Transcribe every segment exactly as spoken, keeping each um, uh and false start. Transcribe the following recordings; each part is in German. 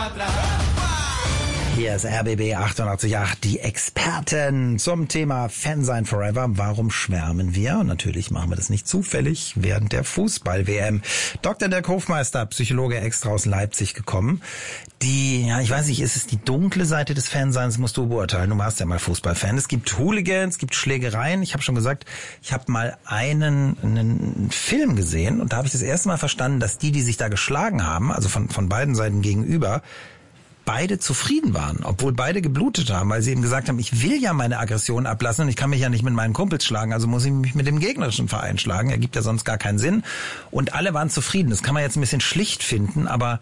Hier ist R B B achtundachtzig Komma acht, die Experten zum Thema Fan sein Forever. Warum schwärmen wir? Und natürlich machen wir das nicht zufällig während der Fußball-W M. Doktor Dirk Hofmeister, Psychologe extra aus Leipzig gekommen. Die, ja, ich weiß nicht, ist es die dunkle Seite des Fanseins, musst du beurteilen. Du warst ja mal Fußballfan. Es gibt Hooligans, es gibt Schlägereien. Ich habe schon gesagt, ich habe mal einen, einen Film gesehen und da habe ich das erste Mal verstanden, dass die, die sich da geschlagen haben, also von, von beiden Seiten gegenüber, beide zufrieden waren, obwohl beide geblutet haben, weil sie eben gesagt haben, ich will ja meine Aggression ablassen und ich kann mich ja nicht mit meinen Kumpels schlagen, also muss ich mich mit dem gegnerischen Verein schlagen. Ergibt ja sonst gar keinen Sinn. Und alle waren zufrieden. Das kann man jetzt ein bisschen schlicht finden, aber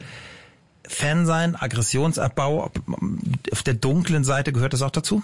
Fan sein, Aggressionsabbau, auf der dunklen Seite gehört das auch dazu?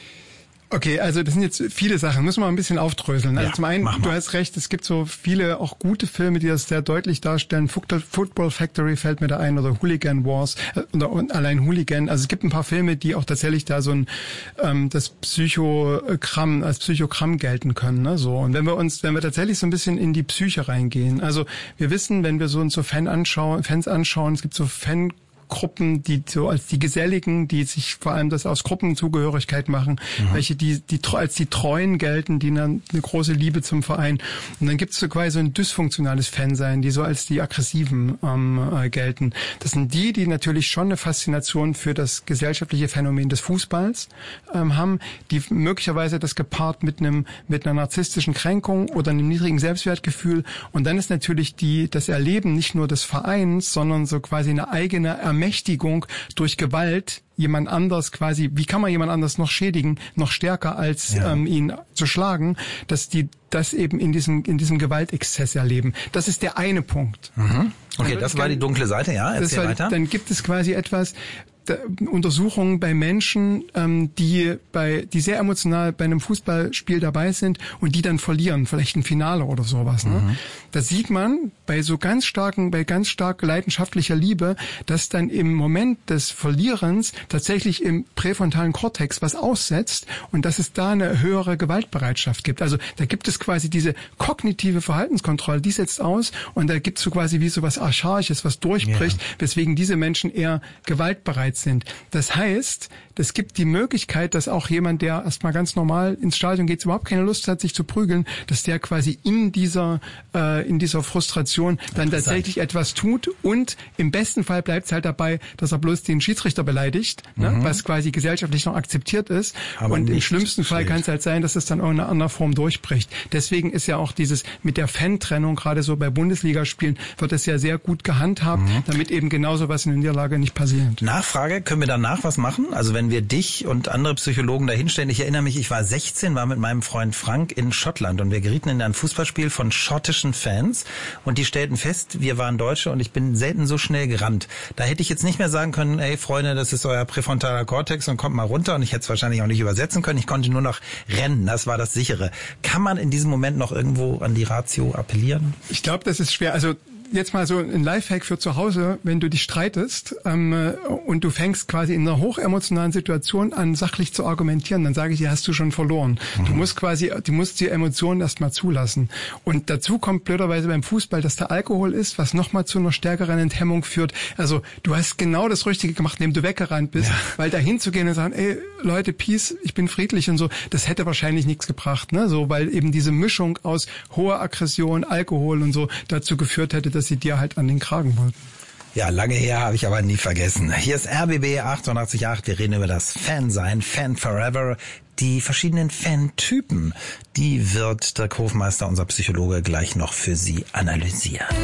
Okay, also das sind jetzt viele Sachen, müssen wir mal ein bisschen aufdröseln. Also ja, zum einen, du hast recht, es gibt so viele auch gute Filme, die das sehr deutlich darstellen. Football Factory fällt mir da ein oder Hooligan Wars oder allein Hooligan. Also es gibt ein paar Filme, die auch tatsächlich da so ein ähm, das Psychogramm als Psychogramm gelten können. Ne? So, und wenn wir uns, wenn wir tatsächlich so ein bisschen in die Psyche reingehen, also wir wissen, wenn wir so uns so Fan anschauen, Fans anschauen, es gibt so Fan Gruppen, die so als die Geselligen, die sich vor allem das aus Gruppenzugehörigkeit machen, mhm. welche die die als die Treuen gelten, die eine, eine große Liebe zum Verein. Und dann gibt es so quasi so ein dysfunktionales Fansein, die so als die Aggressiven ähm, äh, gelten. Das sind die, die natürlich schon eine Faszination für das gesellschaftliche Phänomen des Fußballs ähm, haben, die möglicherweise das gepaart mit einem mit einer narzisstischen Kränkung oder einem niedrigen Selbstwertgefühl. Und dann ist natürlich die das Erleben nicht nur des Vereins, sondern so quasi eine eigene Ermächtigung Ermächtigung durch Gewalt jemand anders quasi, wie kann man jemand anders noch schädigen, noch stärker als ja. ähm, ihn zu schlagen, dass die das eben in diesem in diesem Gewaltexzess erleben. Das ist der eine Punkt. Mhm. Okay, das war die dunkle Seite, ja, erzähl war, weiter. Dann gibt es quasi etwas, Untersuchungen bei Menschen, ähm, die bei die sehr emotional bei einem Fußballspiel dabei sind und die dann verlieren, vielleicht ein Finale oder sowas. Ne? Mhm. Da sieht man bei so ganz starken, bei ganz stark leidenschaftlicher Liebe, dass dann im Moment des Verlierens tatsächlich im präfrontalen Kortex was aussetzt und dass es da eine höhere Gewaltbereitschaft gibt. Also da gibt es quasi diese kognitive Verhaltenskontrolle, die setzt aus und da gibt es so quasi wie so was Archaisches, was durchbricht, ja. weswegen diese Menschen eher gewaltbereit sind. Das heißt, es gibt die Möglichkeit, dass auch jemand, der erstmal ganz normal ins Stadion geht, überhaupt keine Lust hat, sich zu prügeln, dass der quasi in dieser äh, in dieser Frustration dann tatsächlich etwas tut und im besten Fall bleibt es halt dabei, dass er bloß den Schiedsrichter beleidigt, mhm. ne, was quasi gesellschaftlich noch akzeptiert ist. Aber und im schlimmsten Fall kann es halt sein, dass es dann auch in einer anderen Form durchbricht. Deswegen ist ja auch dieses mit der Fan-Trennung, gerade so bei Bundesligaspielen, wird es ja sehr gut gehandhabt, mhm. damit eben genauso was in der Niederlage nicht passiert. Nachfrage, können wir danach was machen? Also wenn wir dich und andere Psychologen da hinstellen. Ich erinnere mich, ich war sechzehn, war mit meinem Freund Frank in Schottland und wir gerieten in ein Fußballspiel von schottischen Fans und die stellten fest, wir waren Deutsche und ich bin selten so schnell gerannt. Da hätte ich jetzt nicht mehr sagen können, ey Freunde, das ist euer präfrontaler Kortex und kommt mal runter, und ich hätte es wahrscheinlich auch nicht übersetzen können. Ich konnte nur noch rennen, das war das Sichere. Kann man in diesem Moment noch irgendwo an die Ratio appellieren? Ich glaube, das ist schwer. Also jetzt mal so ein Lifehack für zu Hause, wenn du dich streitest ähm, und du fängst quasi in einer hochemotionalen Situation an, sachlich zu argumentieren, dann sage ich dir, hast du schon verloren. Mhm. Du musst quasi, du musst die Emotionen erstmal zulassen. Und dazu kommt blöderweise beim Fußball, dass der Alkohol ist, was nochmal zu einer stärkeren Enthemmung führt. Also du hast genau das Richtige gemacht, indem du weggerannt bist, ja. weil da hinzugehen und sagen, ey Leute, Peace, ich bin friedlich und so, das hätte wahrscheinlich nichts gebracht, ne? So, weil eben diese Mischung aus hoher Aggression, Alkohol und so dazu geführt hätte, dass sie dir halt an den Kragen wollten. Ja, lange her, habe ich aber nie vergessen. Hier ist R B B achtundachtzig Komma acht. Wir reden über das Fansein, Fan Forever, die verschiedenen Fantypen. Die wird Dirk Hofmeister, unser Psychologe, gleich noch für Sie analysieren.